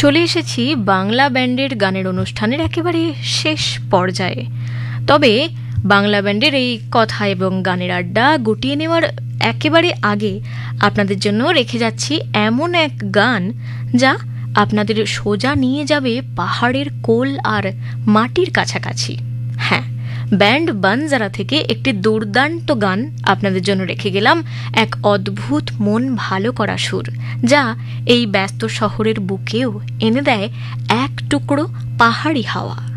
চলে এসেছি বাংলা ব্যান্ডের গানের অনুষ্ঠানের একেবারে শেষ পর্যায়ে। তবে বাংলা ব্যান্ডের এই কথা এবং গানের আড্ডা গুটিয়ে নেওয়ার একেবারে আগে আপনাদের জন্য রেখে যাচ্ছি এমন এক গান যা আপনাদের সোজা নিয়ে যাবে পাহাড়ের কোল আর মাটির কাছাকাছি। হ্যাঁ, ব্যান্ড বানজারা থেকে একটি দুর্দান্ত গান আপনাদের জন্য রেখে গেলাম, এক অদ্ভুত মন ভালো করা সুর যা এই ব্যস্ত শহরের বুকেও এনে দেয় এক টুকরো পাহাড়ি হাওয়া।